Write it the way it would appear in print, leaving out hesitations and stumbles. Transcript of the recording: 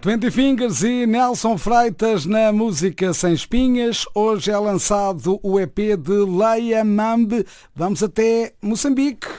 Twenty Fingers e Nelson Freitas na música Sem Espinhas. Hoje é lançado o EP de Leia Mambe. Vamos até Moçambique.